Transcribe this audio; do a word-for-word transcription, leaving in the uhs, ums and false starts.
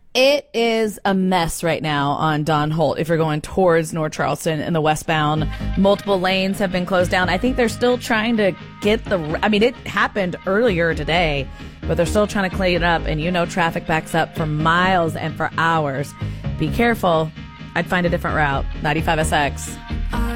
It is a mess right now on Don Holt if you're going towards North Charleston in the westbound. Multiple lanes have been closed down. I think they're still trying to get the... I mean, it happened earlier today, but they're still trying to clean it up. And you know traffic backs up for miles and for hours. Be careful. I'd find a different route. ninety-five S X.